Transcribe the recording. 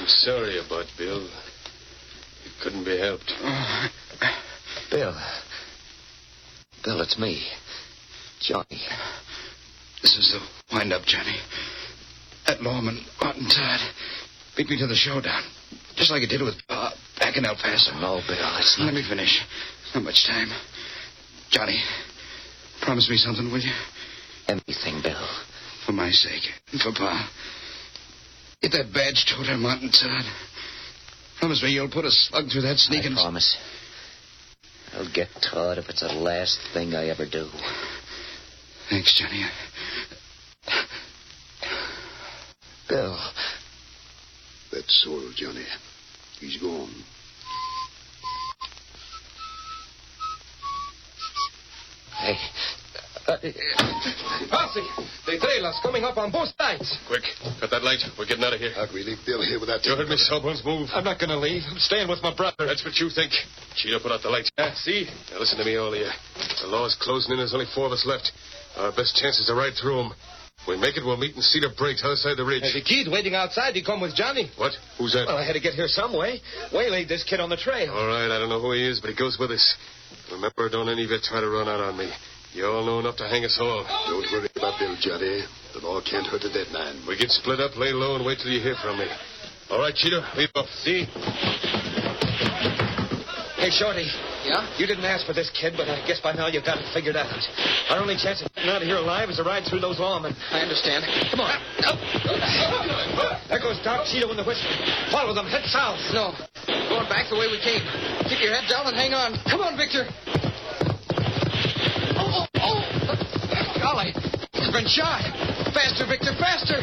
I'm sorry about Bill. It couldn't be helped. Bill, it's me. Johnny. This is the wind-up, Johnny. That lawman, Martin Todd, beat me to the showdown. Just like he did with back in El Paso. No, Bill, it's not... Let me finish. Not much time. Johnny, promise me something, will you? Anything, Bill. For my sake. And for Pa. Get that badge toter, Martin Todd. Promise me you'll put a slug through that sneaking... I promise. I'll get Todd if it's the last thing I ever do. Thanks, Johnny. Bill. That's all, Johnny. He's gone. Hey. Posse! The trailers coming up on both sides. Quick, cut that light. We're getting out of here. How can we leave Bill here without... You heard me, Sawbones. Move. I'm not going to leave. I'm staying with my brother. That's what you think. Cheetah, put out the lights. See? Now listen to me, all of you. The law's closing in. There's only 4 of us left. Our best chance is to ride through them. We make it, we'll meet in Cedar Breaks, other side of the ridge. The kid's waiting outside. He come with Johnny. What? Who's that? Well, I had to get here some way. Waylaid this kid on the trail. All right, I don't know who he is, but he goes with us. Remember, don't any of you try to run out on me. You all know enough to hang us all. Don't worry about Bill, Johnny. The law can't hurt a dead man. We get split up, lay low, and wait till you hear from me. All right, Cheetah, lead off. See? Hey, Shorty. Yeah? You didn't ask for this kid, but I guess by now you've got it figured out. Our only chance of getting out of here alive is to ride through those lawmen. I understand. Come on. There goes Doc Cheetah with the whistle. Follow them. Head south. No. Going back the way we came. Keep your head down and hang on. Come on, Victor. Oh. Golly. He's been shot. Faster, Victor, faster.